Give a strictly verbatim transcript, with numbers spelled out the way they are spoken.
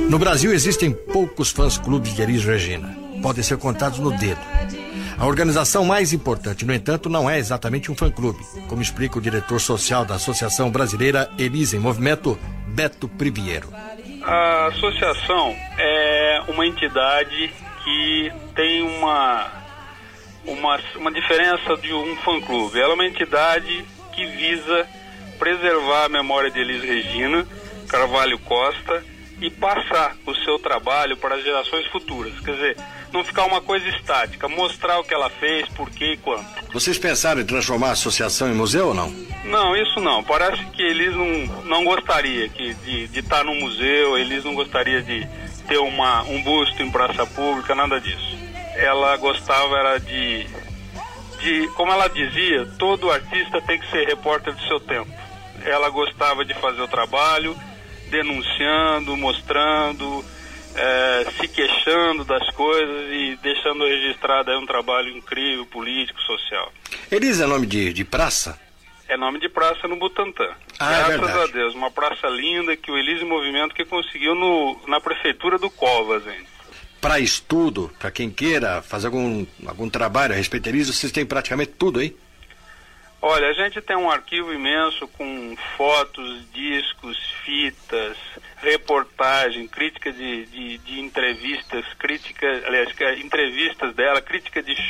No Brasil existem poucos fãs-clubes de Elis Regina. Podem ser contados no dedo. A organização mais importante, no entanto, não é exatamente um fã-clube, como explica o diretor social da Associação Brasileira Elis em Movimento, Beto Priviero. A associação é uma entidade que tem uma, uma, uma diferença de um fã-clube. Ela é uma entidade que visa preservar a memória de Elis Regina Carvalho Costa e passar o seu trabalho para as gerações futuras. Quer dizer, não ficar uma coisa estática, mostrar o que ela fez, por quê e quanto. Vocês pensaram em transformar a associação em museu ou não? Não, isso não. Parece que Elis não, não gostaria que, de, de estar no museu, Elis não gostaria de ter uma, um busto em praça pública, nada disso. Ela gostava era de, de, como ela dizia, todo artista tem que ser repórter do seu tempo. Ela gostava de fazer o trabalho, denunciando, mostrando, é, se queixando das coisas e deixando registrado aí um trabalho incrível, político, social. Elis é nome de, de praça? É nome de praça no Butantã. Ah, é Graças verdade. a Deus, uma praça linda que o Elis em Movimento que conseguiu no, na prefeitura do Covas, hein? Para estudo, para quem queira fazer algum, algum trabalho a respeito de Elis, vocês têm praticamente tudo aí? Olha, a gente tem um arquivo imenso com fotos, discos, fitas, reportagem, crítica de, de, de entrevistas, crítica, aliás, entrevistas dela, crítica de